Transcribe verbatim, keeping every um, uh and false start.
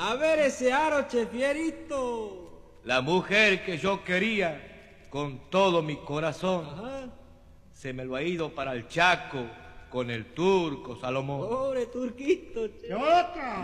A ver ese aro, chefierito. La mujer que yo quería con todo mi corazón, Ajá. se me lo ha ido para el Chaco con el turco Salomón. Pobre turquito, che. ¿Qué otra?